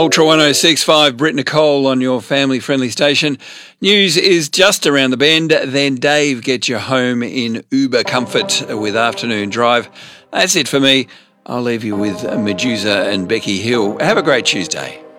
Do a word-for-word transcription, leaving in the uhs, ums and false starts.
Ultra one oh six point five, Britt Nicole on your family-friendly station. News is just around the bend. Then Dave gets you home in uber comfort with Afternoon Drive. That's it for me. I'll leave you with Medusa and Becky Hill. Have a great Tuesday.